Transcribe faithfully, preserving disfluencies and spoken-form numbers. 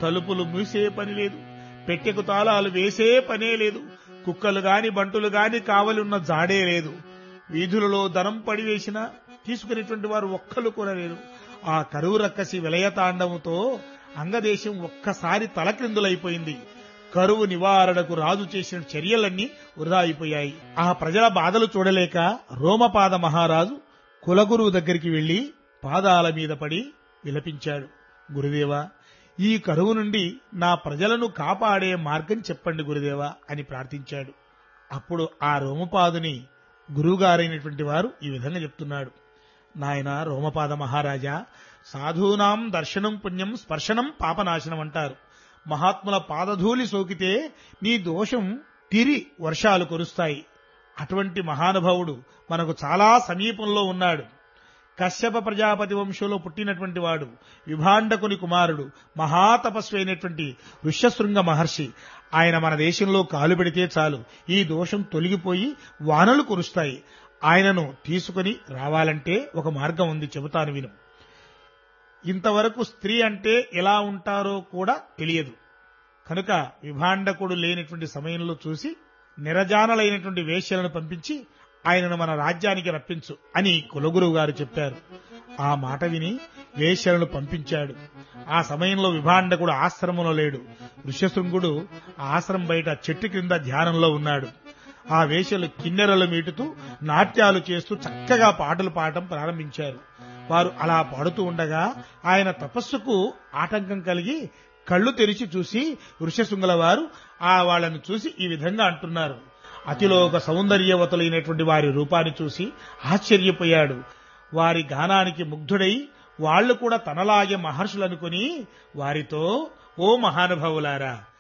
తలుపులు మూసే పని లేదు, పెట్టెకు తాళాలు వేసే పనే లేదు, కుక్కలు గాని బంటులు గాని కావలున్న జాడే లేదు. వీధులలో ధనం పడివేసినా తీసుకునేటువంటి వారు ఒక్కలు కూడా లేరు. ఆ కరువు రక్కసి విలయతాండముతో అంగదేశం ఒక్కసారి తలక్రిందులైపోయింది. కరువు నివారణకు రాజు చేసిన చర్యలన్నీ వృధా అయిపోయాయి. ఆ ప్రజల బాధలు చూడలేక రోమపాద మహారాజు కులగురువు దగ్గరికి వెళ్లి పాదాల మీద పడి విలపించాడు. గురుదేవా, ఈ కరువు నుండి నా ప్రజలను కాపాడే మార్గం చెప్పండి గురుదేవా అని ప్రార్థించాడు. అప్పుడు ఆ రోమపాదుని గురువుగారైనటువంటి వారు ఈ విధంగా చెప్తున్నాడు. నాయన రోమపాద మహారాజా, సాధూనాం దర్శనం పుణ్యం, స్పర్శనం పాపనాశనం అంటారు. మహాత్ముల పాదధూళి సోకితే నీ దోషం తిరి వర్షాలు కురుస్తాయి. అటువంటి మహానుభావుడు మనకు చాలా సమీపంలో ఉన్నాడు. కశ్యప ప్రజాపతి వంశంలో పుట్టినటువంటి వాడు, విభాండకుని కుమారుడు, మహాతపస్వి అయినటువంటి ఋష్యశృంగ మహర్షి. ఆయన మన దేశంలో కాలు పెడితే చాలు ఈ దోషం తొలగిపోయి వానలు కురుస్తాయి. ఆయనను తీసుకుని రావాలంటే ఒక మార్గం ఉంది, చెబుతాను విను. ఇంతవరకు స్త్రీ అంటే ఎలా ఉంటారో కూడా తెలియదు కనుక విభాండకుడు లేనటువంటి సమయంలో చూసి నిరజానలైనటువంటి వేశ్యలను పంపించి ఆయనను మన రాజ్యానికి రప్పించు అని కులగురువు గారు చెప్పారు. ఆ మాట విని వేశ్యలను పంపించాడు. ఆ సమయంలో విభాండకుడు ఆశ్రమంలో లేడు. ఋష్యశృంగుడు ఆశ్రమం బయట చెట్టు క్రింద ధ్యానంలో ఉన్నాడు. ఆ వేశ్యలు కిన్నెరలు మీటుతూ నాట్యాలు చేస్తూ చక్కగా పాటలు పాడటం ప్రారంభించారు. వారు అలా పాడుతూ ఉండగా ఆయన తపస్సుకు ఆటంకం కలిగి కళ్లు తెరిచి చూసి ఋష్యశృంగుల వారు ఆ వాళ్లను చూసి ఈ విధంగా అంటున్నారు. అతిలోక సౌందర్యవతులైనటువంటి వారి రూపాన్ని చూసి ఆశ్చర్యపోయాడు. వారి గానానికి ముగ్ధుడై వాళ్లు కూడా తనలాగే మహర్షులనుకుని వారితో, ఓ మహానుభావులారా,